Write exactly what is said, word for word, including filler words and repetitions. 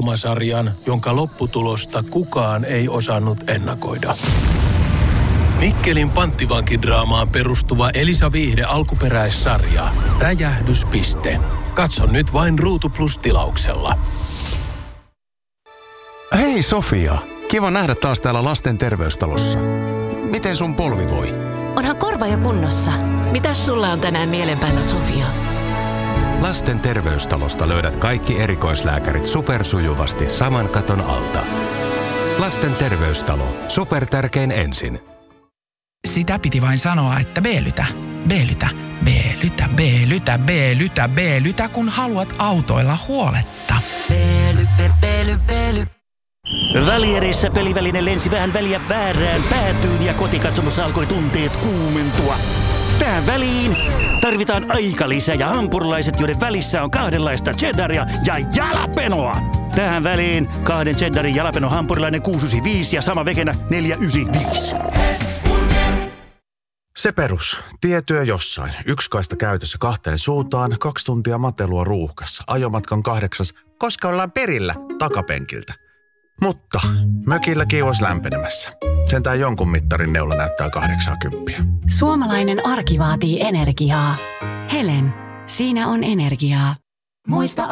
draamasarjan, jonka lopputulosta kukaan ei osannut ennakoida. Mikkelin panttivankidraamaan perustuva Elisa Viihde alkuperäissarja. Räjähdyspiste. Katso nyt vain Ruutu Plus -tilauksella. Hei Sofia, kiva nähdä taas täällä lasten terveystalossa. Miten sun polvi voi? Onhan korva jo kunnossa. Mitäs sulla on tänään mielen päällä, Sofia? Lasten terveystalosta löydät kaikki erikoislääkärit supersujuvasti saman katon alta. Lasten terveystalo. Supertärkein ensin. Sitä piti vain sanoa, että B-lytä, B-lytä, B-lytä, B-lytä, B-lytä, B-lytä, kun haluat autoilla huoletta. B-ly, B-ly, B-ly. Välierissä peliväline lensi vähän väliä väärään päätyyn ja kotikatsomossa alkoi tunteet kuumentua. Tähän väliin tarvitaan aikalisä ja hampurilaiset, joiden välissä on kahdenlaista cheddaria ja jalapenoa. Tähän väliin kahden cheddarin jalapeno hampurilainen kuusi yhdeksänkymmentäviisi ja sama vegenä neljä yhdeksänkymmentäviisi. Se perus. Tietyö jossain. Yksi kaista käytössä kahteen suuntaan, kaksi tuntia matelua ruuhkassa. Ajomatkan kahdeksas, koska ollaan perillä takapenkiltä. Mutta mökilläkin olisi lämpenemässä. Sentään jonkun mittarin neula näyttää kahdeksankymmentä. Suomalainen arki vaatii energiaa. Helen, siinä on energiaa. Muista